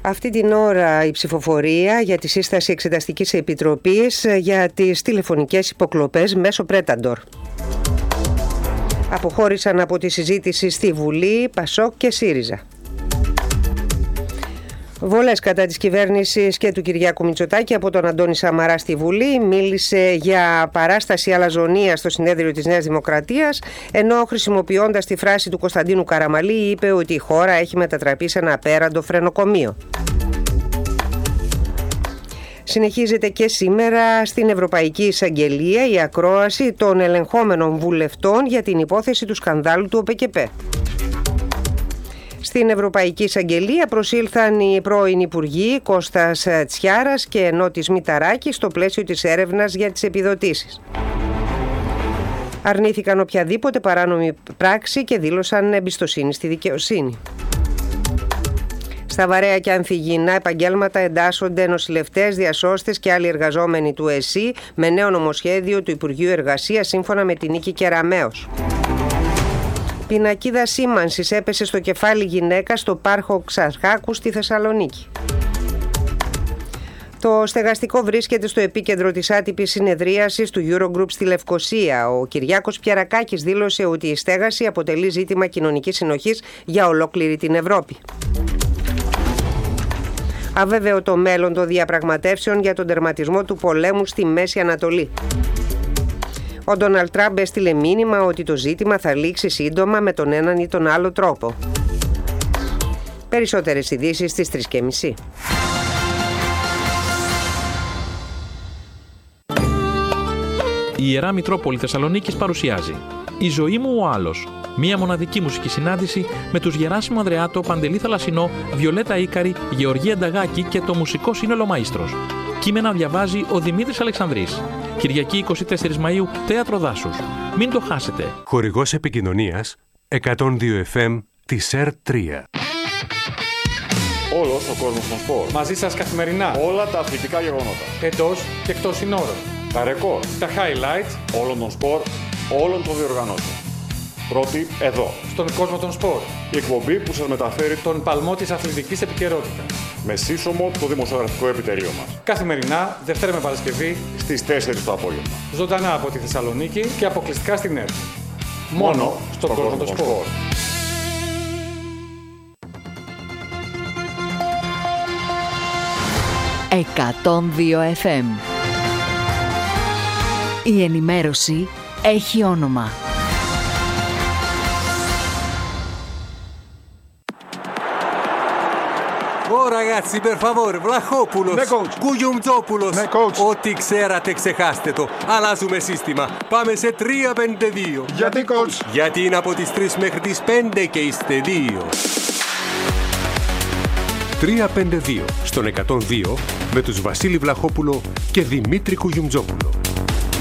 Αυτή την ώρα η ψηφοφορία για τη σύσταση Εξεταστικής Επιτροπής για τις τηλεφωνικές υποκλοπές μέσω Πρέταντορ. Αποχώρησαν από τη συζήτηση στη Βουλή Πασόκ και ΣΥΡΙΖΑ. Βολές κατά της κυβέρνησης και του Κυριάκου Μητσοτάκη από τον Αντώνη Σαμαρά στη Βουλή. Μίλησε για παράσταση αλαζονίας στο συνέδριο της Νέας Δημοκρατίας, ενώ χρησιμοποιώντας τη φράση του Κωνσταντίνου Καραμαλή είπε ότι η χώρα έχει μετατραπεί σε ένα απέραντο φρενοκομείο. Συνεχίζεται και σήμερα στην Ευρωπαϊκή Εισαγγελία η ακρόαση των ελεγχόμενων βουλευτών για την υπόθεση του σκανδάλου του ΟΠΕΚΕΠΕ. Στην Ευρωπαϊκή Εισαγγελία προσήλθαν οι πρώην Υπουργοί Κώστας Τσιάρας και Νότης Μηταράκης στο πλαίσιο της έρευνας για τις επιδοτήσεις. Αρνήθηκαν οποιαδήποτε παράνομη πράξη και δήλωσαν εμπιστοσύνη στη δικαιοσύνη. Στα βαρέα και ανθυγιεινά επαγγέλματα εντάσσονται νοσηλευτές, διασώστες και άλλοι εργαζόμενοι του ΕΣΥ με νέο νομοσχέδιο του Υπουργείου Εργασίας σύμφωνα με την Νίκη Κεραμέως. Πινακίδα σήμανσης έπεσε στο κεφάλι γυναίκα στο πάρκο Ξαρχάκου στη Θεσσαλονίκη. Το στεγαστικό βρίσκεται στο επίκεντρο της άτυπης συνεδρίασης του Eurogroup στη Λευκοσία. Ο Κυριάκος Πιαρακάκης δήλωσε ότι η στέγαση αποτελεί ζήτημα κοινωνικής συνοχής για ολόκληρη την Ευρώπη. Αβέβαιο το μέλλον των διαπραγματεύσεων για τον τερματισμό του πολέμου στη Μέση Ανατολή. Ο Ντόναλντ Τραμπ έστειλε μήνυμα ότι το ζήτημα θα λήξει σύντομα με τον έναν ή τον άλλο τρόπο. Περισσότερες ειδήσεις στις 3:30. Η Ιερά Μητρόπολη Θεσσαλονίκης παρουσιάζει «Η ζωή μου ο άλλος». Μία μοναδική μουσική συνάντηση με τους Γεράσιμο Ανδρεάτο, Παντελή Θαλασσινό, Βιολέτα Ίκαρη, Γεωργία Νταγάκη και το μουσικό σύνολο Μαΐστρος. Κείμενα διαβάζει ο Δημήτρης Αλεξανδρής. Κυριακή 24 Μαΐου, Θέατρο Δάσους. Μην το χάσετε. Χορηγός επικοινωνίας 102 FM της ΕΡΤ3. Όλος ο κόσμος των σπορ. Μαζί σας καθημερινά. Όλα τα αθλητικά γεγονότα. Εντός και εκτός συνόρων. Τα ρεκόρ. Τα highlights. Όλων των σπορ, όλων των διοργανώσεων. Πρώτη εδώ. Στον κόσμο των σπορ. Η εκπομπή που σας μεταφέρει τον παλμό της αθλητικής επικαιρότητας. Με σύσσωμο το δημοσιογραφικό επιτελείο μας. Καθημερινά, Δευτέρα με Παρασκευή, στις 4 το απόγευμα. Ζωντανά από τη Θεσσαλονίκη και αποκλειστικά στην ΕΡΤ. Μόνο στον κόσμο των σπορ. «102 FM». Η ενημέρωση έχει όνομα. Ragazzi, per favore, Vlachopoulos, Ναι, coach. Gugliumzopoulos. Ναι, coach. Ό,τι ξέρατε ξεχάστε το. Αλλάζουμε σύστημα. Πάμε σε 3-5-2. Γιατί, coach? Γιατί είναι από τις 3 μέχρι τις 5 και είστε 2. 3-5-2 στον 102 με τους Βασίλη Βλαχόπουλο και Δημήτρη Κουγιουμτζόπουλο.